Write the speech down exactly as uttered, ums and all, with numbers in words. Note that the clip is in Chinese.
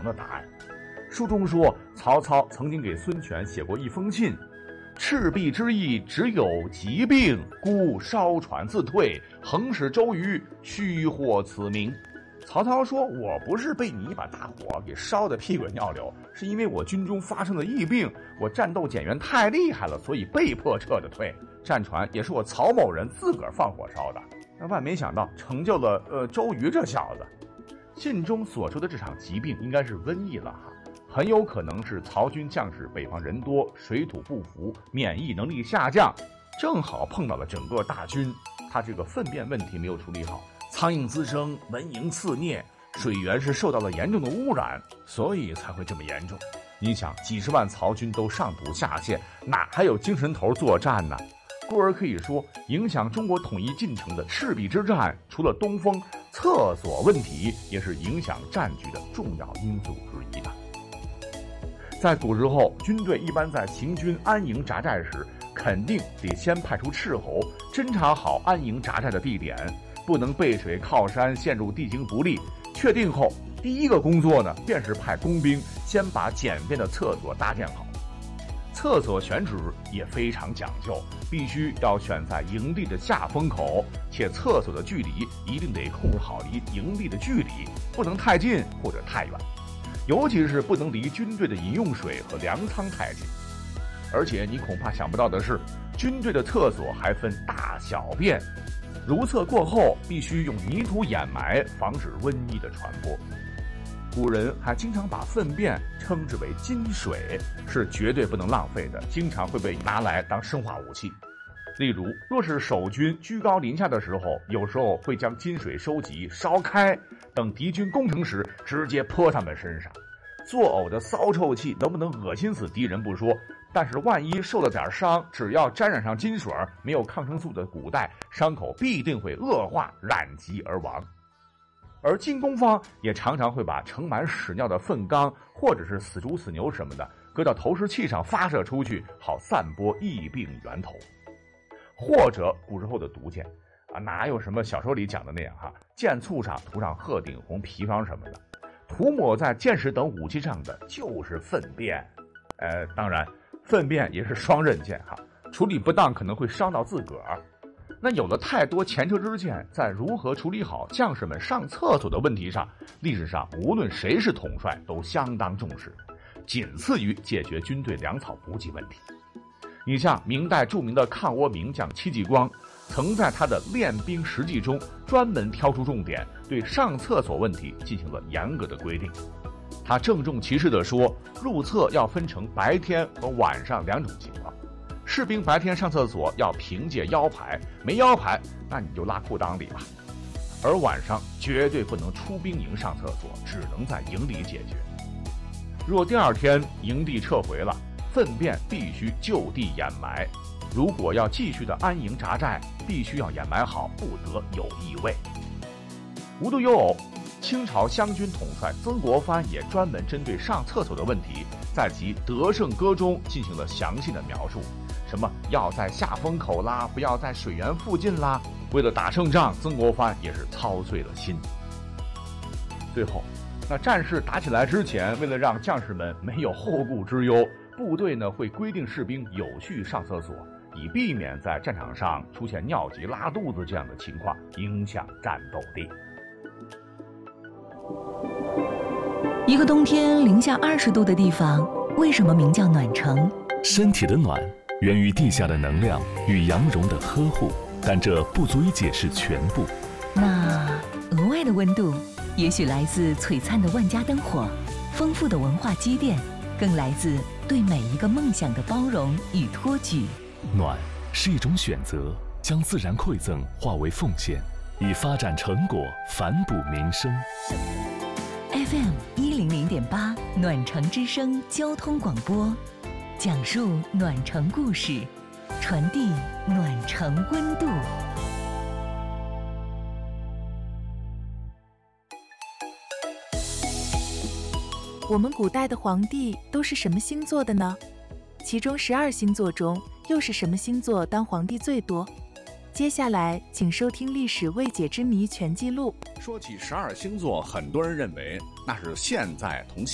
的答案。书中说，曹操曾经给孙权写过一封信，赤壁之役只有疾病，故烧船自退，横使周瑜虚获此名。曹操说，我不是被你一把大火给烧得屁滚尿流，是因为我军中发生了疫病，我战斗减员太厉害了，所以被迫撤的退。战船也是我曹某人自个儿放火烧的。那万没想到成就了呃周瑜这小子。信中所说的这场疾病应该是瘟疫了哈，很有可能是曹军将士北方人多，水土不服，免疫能力下降，正好碰到了整个大军，他这个粪便问题没有处理好，苍蝇滋生，蚊蝇肆虐，水源是受到了严重的污染，所以才会这么严重。你想，几十万曹军都上吐下泻，哪还有精神头作战呢？故而可以说，影响中国统一进程的赤壁之战，除了东风，厕所问题也是影响战局的重要因素之一的。在古时候，军队一般在行军安营扎寨时，肯定得先派出斥候侦查好安营扎寨的地点，不能背水靠山，陷入地形不利。确定后，第一个工作呢，便是派工兵先把简便的厕所搭建好。厕所选址也非常讲究，必须要选在营地的下风口，且厕所的距离一定得控制好离营地的距离，不能太近或者太远，尤其是不能离军队的饮用水和粮仓太近。而且你恐怕想不到的是，军队的厕所还分大小便，如厕过后必须用泥土掩埋，防止瘟疫的传播。古人还经常把粪便称之为金水，是绝对不能浪费的，经常会被拿来当生化武器。例如，若是守军居高临下的时候，有时候会将金水收集烧开，等敌军攻城时直接泼他们身上。作呕的骚臭气能不能恶心死敌人不说，但是万一受了点伤，只要沾染上金水，没有抗生素的古代，伤口必定会恶化，染疾而亡。而进攻方也常常会把盛满屎尿的粪缸或者是死猪死牛什么的搁到投石器上发射出去，好散播疫病源头。或者古时候的毒箭啊，哪有什么小说里讲的那样哈，箭簇上涂上鹤顶红砒霜什么的，涂抹在箭矢等武器上的就是粪便。呃，当然粪便也是双刃剑哈，处理不当可能会伤到自个儿。那有了太多前车之鉴，在如何处理好将士们上厕所的问题上，历史上无论谁是统帅都相当重视，仅次于解决军队粮草补给问题。你像明代著名的抗倭名将戚继光，曾在他的《练兵实记》中专门挑出重点，对上厕所问题进行了严格的规定。他郑重其事地说，入厕要分成白天和晚上两种情况。士兵白天上厕所要凭借腰牌，没腰牌那你就拉裤裆里吧。而晚上绝对不能出兵营上厕所，只能在营里解决。若第二天营地撤回了，粪便必须就地掩埋。如果要继续的安营扎寨，必须要掩埋好，不得有异味。无独有偶，清朝湘军统帅曾国藩也专门针对上厕所的问题，在其《德胜歌》中进行了详细的描述。什么要在下风口啦，不要在水源附近啦。为了打胜仗，曾国藩也是操碎了心。最后，那战事打起来之前，为了让将士们没有后顾之忧，部队呢会规定士兵有序上厕所，以避免在战场上出现尿急拉肚子这样的情况，影响战斗力。 一个冬天零下二十度的地方，为什么名叫暖城？ 身体的暖源于地下的能量与阳绒的呵护，但这不足以解释全部。 那额外的温度，也许来自璀璨的万家灯火，丰富的文化积淀，更来自对每一个梦想的包容与托举。 暖是一种选择，将自然馈赠化为奉献，以发展成果反哺民生。 F M 一零零点八暖城之声交通广播，讲述暖城故事，传递暖城温度。 我们古代的皇帝都是什么星座的呢？其中十二星座中，又是什么星座当皇帝最多？接下来，请收听《历史未解之谜全记录》。 说起十二星座，很多人认为那是现在同